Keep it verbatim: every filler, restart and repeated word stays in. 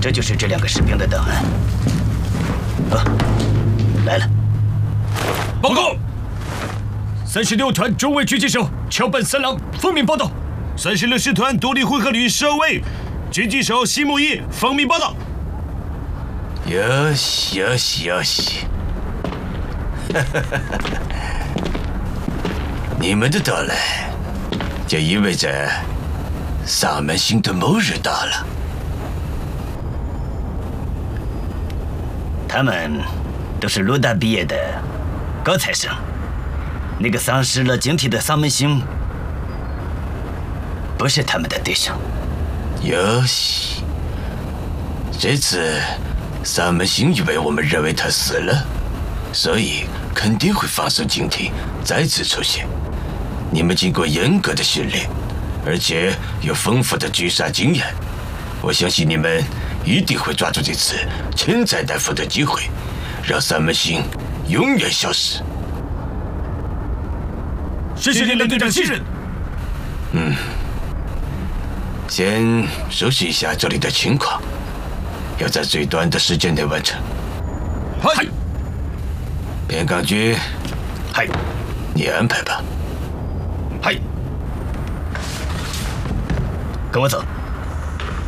这就是这两个士兵的档案。啊，来了。 报告。三十六团中尉狙击手桥本三郎奉命报道。 三十六师团独立混合旅少尉狙击手西木一奉命报道。 よしよしよし。你们的到来，就意味着萨门星的末日到了。 他们都是鲁大毕业的高材生，那个丧失了警惕的萨门星不是他们的对手。 よし，这次萨门星以为我们认为他死了，所以肯定会放松警惕，再次出现。你们经过严格的训练，而且有丰富的狙杀经验，我相信你们一定会抓住这次千载难逢的机会，让萨门星永远消失。 谢谢连队长信任。 嗯，先熟悉一下这里的情况，要在最短的时间内完成。 嗨， 边港君， 嗨， 你安排吧。 嗨，跟我走。